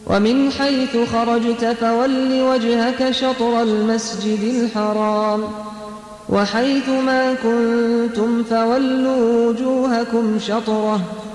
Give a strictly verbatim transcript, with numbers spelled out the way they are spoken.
ومن حيث خرجت فول وجهك شطر المسجد الحرام وحيث ما كنتم فولوا وجوهكم شطره